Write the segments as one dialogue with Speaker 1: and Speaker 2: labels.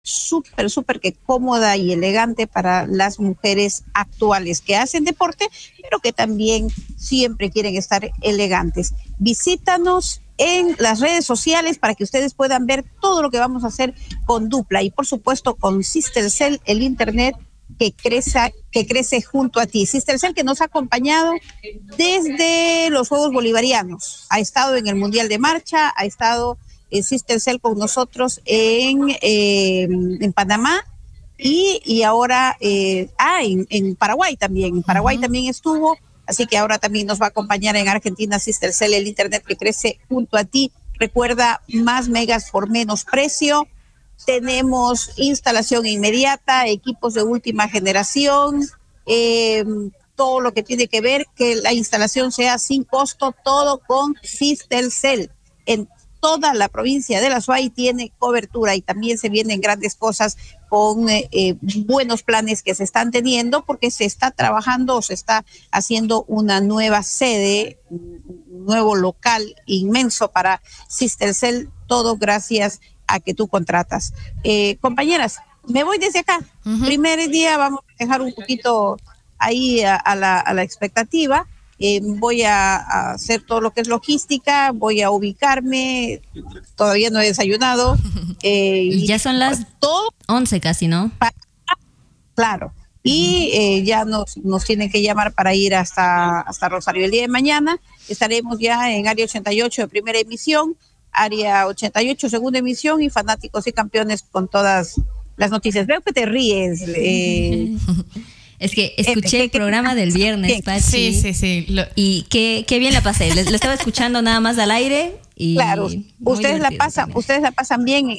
Speaker 1: súper que cómoda y elegante para las mujeres actuales que hacen deporte, pero que también siempre quieren estar elegantes. Visítanos en las redes sociales para que ustedes puedan ver todo lo que vamos a hacer con Dupla y por supuesto con Sistercell, el internet que crece junto a ti. Sistercell, que nos ha acompañado desde los Juegos Bolivarianos, ha estado en el Mundial de Marcha, ha estado Sistercell con nosotros en Panamá y ahora en Paraguay también. En Paraguay también estuvo, así que ahora también nos va a acompañar en Argentina Sistercell, el internet que crece junto a ti. Recuerda, más megas por menos precio. Tenemos instalación inmediata, equipos de última generación, todo lo que tiene que ver que la instalación sea sin costo, todo con Sistercell. En toda la provincia de La Suay tiene cobertura y también se vienen grandes cosas con buenos planes que se están teniendo porque se está trabajando o se está haciendo una nueva sede, un nuevo local inmenso para Sistercell, todo gracias a que tú contratas. Compañeras, me voy desde acá. Primer día vamos a dejar un poquito ahí a la expectativa. Voy a hacer todo lo que es logística, voy a ubicarme, todavía no he desayunado.
Speaker 2: Y ya son las 11 casi, ¿no?
Speaker 1: Claro. Y ya nos tienen que llamar para ir hasta Rosario. El día de mañana estaremos ya en Área 88 de primera emisión, Área 88 segunda emisión y Fanáticos y Campeones con todas las noticias. Veo que te ríes.
Speaker 2: Es que escuché el programa del viernes, Pachi.
Speaker 3: Sí.
Speaker 2: Y qué bien la pasé. Lo estaba escuchando nada más al aire. Y
Speaker 1: claro, ustedes la pasan bien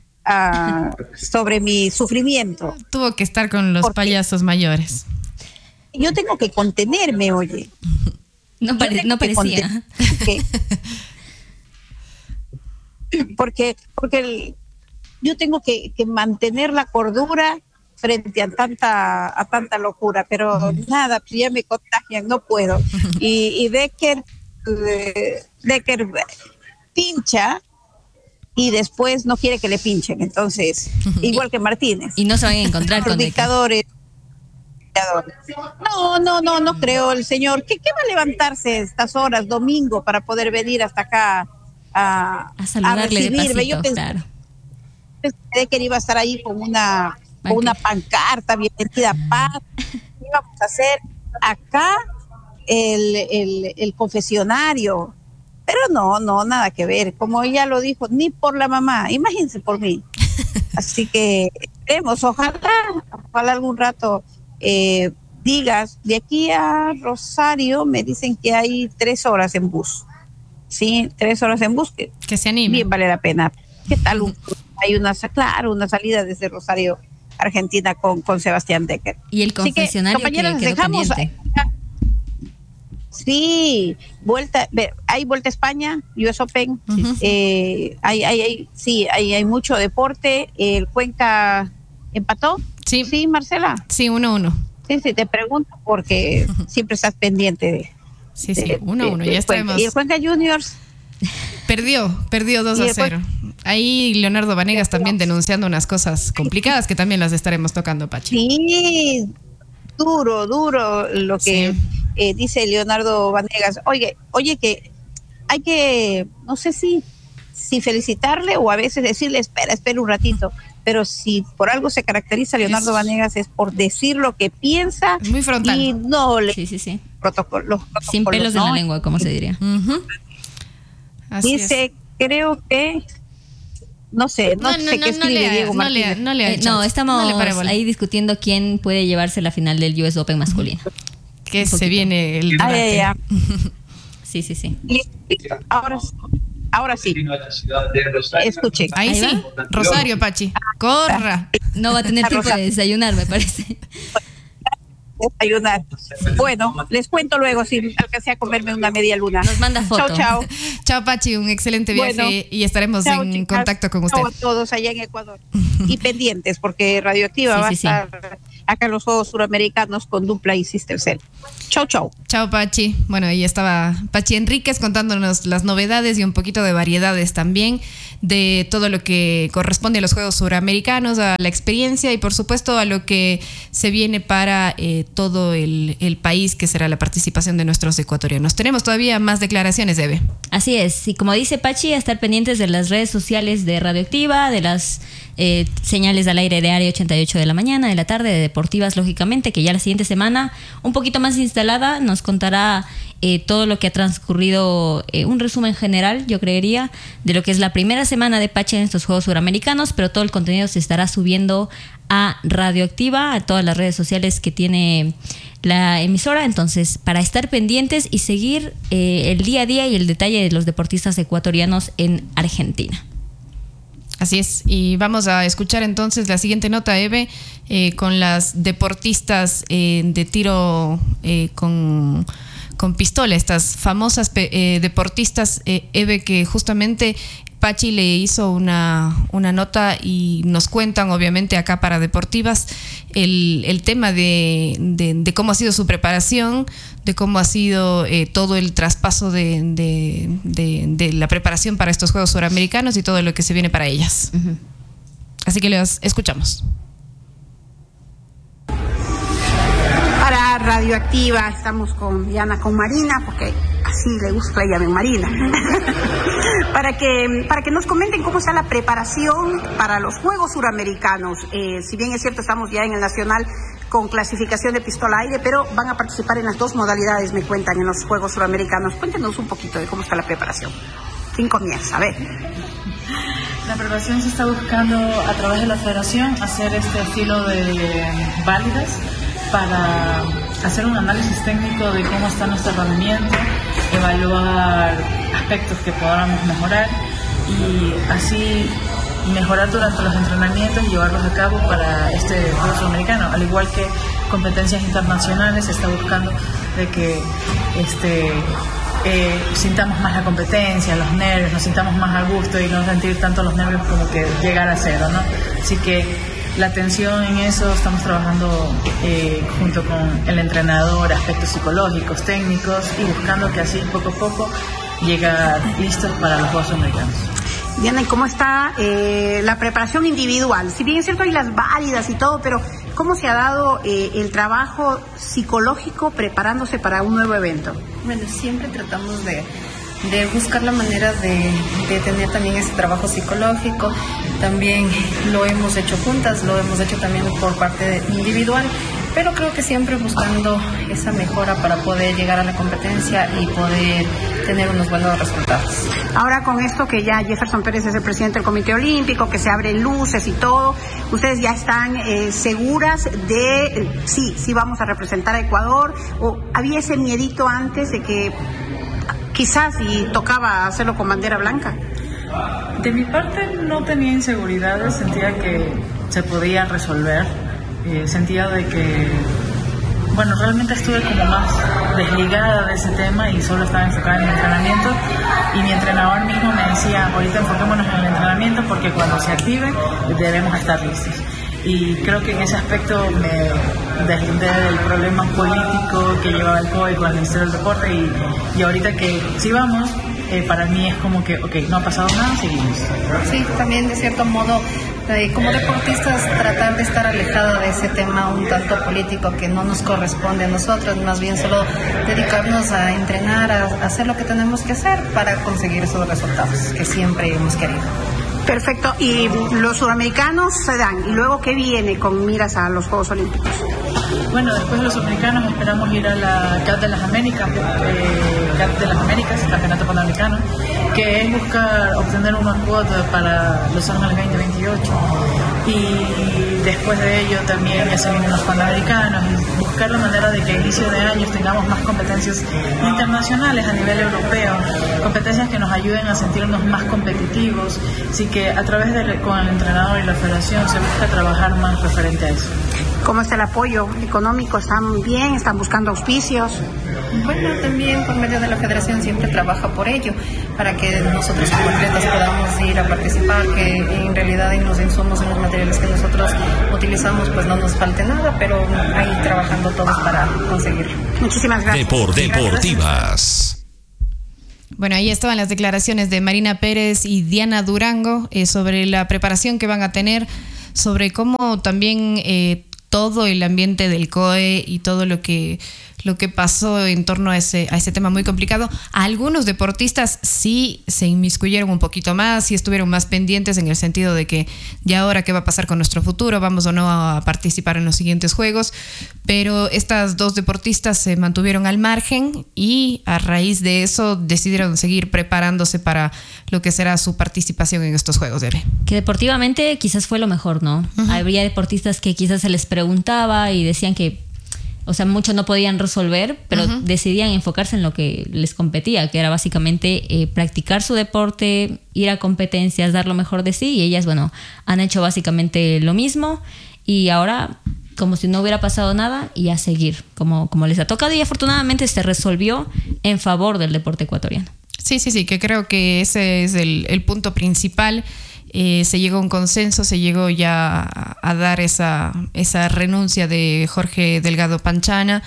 Speaker 1: sobre mi sufrimiento.
Speaker 3: Tuvo que estar con los payasos mayores.
Speaker 1: Yo tengo que contenerme, oye.
Speaker 2: No parecía.
Speaker 1: Porque yo tengo que mantener la cordura frente a tanta locura, pero nada, pues ya me contagian, no puedo. Y Decker pincha y después no quiere que le pinchen, entonces, igual que Martínez.
Speaker 2: Y no se van a encontrar con
Speaker 1: dictadores. No creo, el señor. ¿Qué va a levantarse estas horas, domingo, para poder venir hasta acá a
Speaker 2: saludarle
Speaker 1: recibirme?
Speaker 2: de pasito, claro.
Speaker 1: Pensé que iba a estar ahí con una pancarta, bienvenida paz. Íbamos a hacer acá el confesionario. Pero no, nada que ver. Como ella lo dijo, ni por la mamá, imagínense por mí. Así que esperemos, ojalá algún rato digas, de aquí a Rosario me dicen que hay 3 horas en bus. Sí, 3 horas en bus.
Speaker 3: Que se anime.
Speaker 1: Bien vale la pena. ¿Qué tal? Hay una salida desde Rosario, Argentina con Sebastián Decker.
Speaker 2: Y el confesionario que quedó
Speaker 1: dejamos
Speaker 2: pendiente.
Speaker 1: Sí, hay Vuelta a España, US Open. Hay mucho deporte. El Cuenca empató. Sí, Marcela.
Speaker 3: Sí, 1-1.
Speaker 1: Sí, te pregunto porque siempre estás pendiente de.
Speaker 3: Sí, 1-1. Ya estaremos.
Speaker 1: Y el Cuenca Juniors
Speaker 3: perdió 2-0. Ahí Leonardo Vanegas también denunciando unas cosas complicadas que también las estaremos tocando, Pachi.
Speaker 1: Sí, duro lo que dice Leonardo Vanegas. Oye, que hay que, no sé si felicitarle o a veces decirle, espera un ratito. Pero si por algo se caracteriza Leonardo Vanegas es por decir lo que piensa.
Speaker 3: Muy frontal.
Speaker 1: Y no le...
Speaker 2: Sí.
Speaker 1: Protocolos,
Speaker 2: sin pelos en la lengua, como se diría.
Speaker 1: Dice, creo que... No sé qué escribe Diego Martínez.
Speaker 2: No, estamos ahí discutiendo quién puede llevarse la final del US Open masculino.
Speaker 3: Que se viene el debate.
Speaker 2: Sí.
Speaker 1: Ahora sí. Escuchen.
Speaker 3: Ahí sí. Rosario, Pachi. Corra.
Speaker 2: No va a tener tiempo de desayunar, me parece.
Speaker 1: Desayunar. Bueno, les cuento luego si alcancé a comerme una media luna.
Speaker 2: Nos manda foto.
Speaker 1: Chao.
Speaker 3: Chao, Pachi. Un excelente viaje y estaremos en contacto con usted.
Speaker 1: Chao a todos allá en Ecuador. Y pendientes, porque Radioactiva va a estar acá en los Juegos Suramericanos con Dupla y Sistercell. Chau, chau.
Speaker 3: Chao, Pachi. Bueno, ahí estaba Pachi Enríquez contándonos las novedades y un poquito de variedades también de todo lo que corresponde a los Juegos Suramericanos, a la experiencia y por supuesto a lo que se viene para todo el país, que será la participación de nuestros ecuatorianos. Tenemos todavía más declaraciones, Eve.
Speaker 2: Así es, y como dice Pachi, a estar pendientes de las redes sociales de Radioactiva, de las señales al aire de Área 88 de la mañana, de la tarde, de Deportivas, lógicamente, que ya la siguiente semana, un poquito más instalada, nos contará todo lo que ha transcurrido, un resumen general, yo creería, de lo que es la primera semana de Pachi en estos Juegos Suramericanos, pero todo el contenido se estará subiendo a Radioactiva, a todas las redes sociales que tiene la emisora. Entonces, para estar pendientes y seguir el día a día y el detalle de los deportistas ecuatorianos en Argentina.
Speaker 3: Así es, y vamos a escuchar entonces la siguiente nota, Eve, con las deportistas de tiro con pistola, estas famosas deportistas, Eve, que justamente Pachi le hizo una nota y nos cuentan, obviamente, acá para Deportivas, el tema de cómo ha sido su preparación, de cómo ha sido todo el traspaso de la preparación para estos Juegos Suramericanos y todo lo que se viene para ellas. Uh-huh. Así que las escuchamos.
Speaker 4: Para Radioactiva estamos con Diana, con Marina, porque así le gusta que la llamen Marina, para que nos comenten cómo está la preparación para los Juegos Suramericanos. Si bien es cierto, estamos ya en el Nacional con clasificación de pistola aire, pero van a participar en las dos modalidades, me cuentan, en los Juegos Suramericanos. Cuéntenos un poquito de cómo está la preparación. ¿Quién comienza? A ver.
Speaker 5: La preparación se está buscando a través de la federación hacer este estilo de válidas para hacer un análisis técnico de cómo está nuestro rendimiento, evaluar aspectos que podamos mejorar y así mejorar durante los entrenamientos y llevarlos a cabo para este Juego Sudamericano. Al igual que competencias internacionales, se está buscando de que sintamos más la competencia, los nervios, nos sintamos más a gusto y no sentir tanto los nervios como que llegar a cero, ¿no? Así que la atención en eso, estamos trabajando junto con el entrenador, aspectos psicológicos, técnicos y buscando que así poco a poco llegar listos para los Juegos Americanos.
Speaker 4: Diana, ¿y cómo está la preparación individual? Si bien es cierto hay las válidas y todo, pero ¿cómo se ha dado el trabajo psicológico preparándose para un nuevo evento?
Speaker 6: Bueno, siempre tratamos de buscar la manera de tener también ese trabajo psicológico. También lo hemos hecho juntas, lo hemos hecho también por parte individual, pero creo que siempre buscando esa mejora para poder llegar a la competencia y poder tener unos buenos resultados.
Speaker 4: Ahora con esto que ya Jefferson Pérez es el presidente del Comité Olímpico, que se abren luces y todo, ¿ustedes ya están seguras de sí vamos a representar a Ecuador? ¿O había ese miedito antes de que quizás y tocaba hacerlo con bandera blanca?
Speaker 5: De mi parte no tenía inseguridades, sentía que se podía resolver, sentía de que, bueno, realmente estuve como más desligada de ese tema y solo estaba enfocada en el entrenamiento y mi entrenador mismo me decía, ahorita enfoquémonos en el entrenamiento porque cuando se active debemos estar listos. Y creo que en ese aspecto me deslindé del problema político que llevaba el COI con el Ministerio del Deporte y ahorita que sí vamos, para mí es como que, no ha pasado nada, seguimos.
Speaker 6: Sí, también de cierto modo, como deportistas, tratar de estar alejada de ese tema un tanto político que no nos corresponde a nosotros, más bien solo dedicarnos a entrenar, a hacer lo que tenemos que hacer para conseguir esos resultados que siempre hemos querido.
Speaker 4: Perfecto, y los sudamericanos se dan, y luego ¿qué viene con miras a los Juegos Olímpicos?
Speaker 5: Bueno, después de los sudamericanos esperamos ir a la CAP de las Américas, Campeonato Panamericano, que es buscar obtener una cuota para Los Ángeles 2028 y después de ello también ya se vienen los Panamericanos y buscar la manera de que a inicio de años tengamos más competencias internacionales a nivel europeo, competencias que nos ayuden a sentirnos más competitivos, así que a través con el entrenador y la federación se busca trabajar más referente a eso.
Speaker 4: ¿Cómo está el apoyo económico? ¿Están bien? ¿Están buscando auspicios?
Speaker 6: Bueno, también por medio de la federación siempre trabaja por ello, para que nosotros como atletas podamos ir a participar, que en realidad en los insumos, en los materiales que nosotros utilizamos pues no nos falte nada, pero ahí trabajando todos para conseguirlo.
Speaker 4: Muchísimas gracias.
Speaker 7: Deportivas.
Speaker 3: Bueno, ahí estaban las declaraciones de Marina Pérez y Diana Durango sobre la preparación que van a tener, sobre cómo también todo el ambiente del COE y todo lo que pasó en torno a ese tema muy complicado. Algunos deportistas sí se inmiscuyeron un poquito más, sí estuvieron más pendientes en el sentido de que ya ahora qué va a pasar con nuestro futuro, vamos o no a participar en los siguientes juegos, pero estas dos deportistas se mantuvieron al margen y a raíz de eso decidieron seguir preparándose para lo que será su participación en estos juegos, Eve.
Speaker 2: Que deportivamente quizás fue lo mejor, ¿no? Uh-huh. Habría deportistas que quizás se les preguntaba y decían que, o sea, mucho no podían resolver, pero decidían enfocarse en lo que les competía, que era básicamente practicar su deporte, ir a competencias, dar lo mejor de sí, y ellas, bueno, han hecho básicamente lo mismo y ahora, como si no hubiera pasado nada, y a seguir como les ha tocado, y afortunadamente se resolvió en favor del deporte ecuatoriano.
Speaker 3: Sí, que creo que ese es el punto principal. Se llegó a un consenso, se llegó ya a dar esa renuncia de Jorge Delgado Panchana,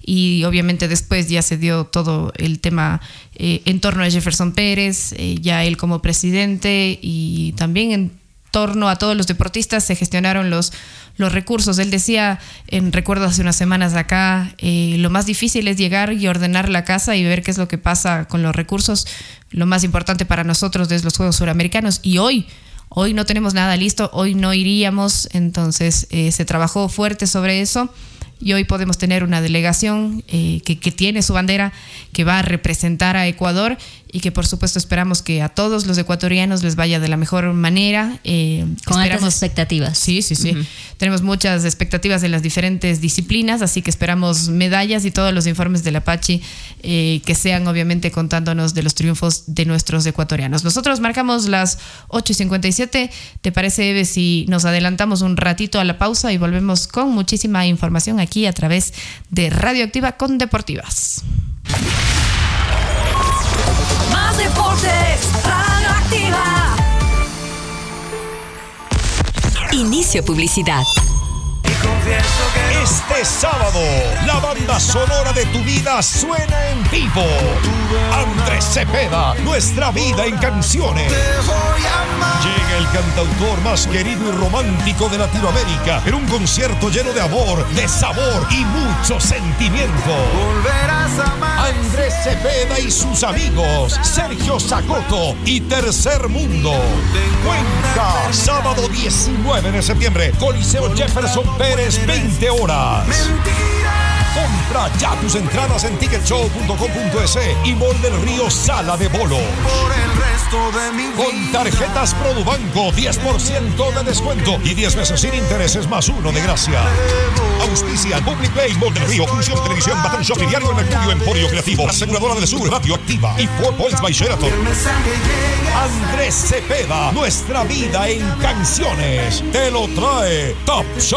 Speaker 3: y obviamente después ya se dio todo el tema en torno a Jefferson Pérez, ya él como presidente, y también en torno a todos los deportistas se gestionaron los recursos. Él decía, recuerdo hace unas semanas acá, lo más difícil es llegar y ordenar la casa y ver qué es lo que pasa con los recursos. Lo más importante para nosotros es los Juegos Suramericanos, y hoy no tenemos nada listo, hoy no iríamos, entonces se trabajó fuerte sobre eso, y hoy podemos tener una delegación que tiene su bandera, que va a representar a Ecuador, y que por supuesto esperamos que a todos los ecuatorianos les vaya de la mejor manera.
Speaker 2: Con altas expectativas.
Speaker 3: Sí. Uh-huh. Tenemos muchas expectativas en las diferentes disciplinas, así que esperamos medallas y todos los informes del Apache que sean obviamente contándonos de los triunfos de nuestros ecuatorianos. Nosotros marcamos las 8:57. ¿Te parece, Eve, si nos adelantamos un ratito a la pausa y volvemos con muchísima información aquí a través de Radioactiva con Deportivas?
Speaker 8: Más deportes, Radioactiva. Inicio publicidad.
Speaker 7: Este sábado, la banda sonora de tu vida suena en vivo. Andrés Cepeda, Nuestra Vida en Canciones. Llega el cantautor más querido y romántico de Latinoamérica en un concierto lleno de amor, de sabor y mucho sentimiento. Andrés Cepeda y sus amigos, Sergio Sacoto y Tercer Mundo. Cuenca, sábado 19 de septiembre, Coliseo Jefferson Pérez, 20 horas. Compra ya tus entradas en ticketshow.com.es y Mall del Río Sala de Bolos. Con tarjetas Produbanco, 10% de descuento y 10 meses sin intereses más 1 de gracia. Auspicia Public Play, Mall del Río, Función Televisión, Batán Shop y Diario El Mercurio, Emporio Creativo, Aseguradora del Sur, Radioactiva y 4 Points by Sheraton. Andrés Cepeda, Nuestra Vida en Canciones. Te lo trae Top Show.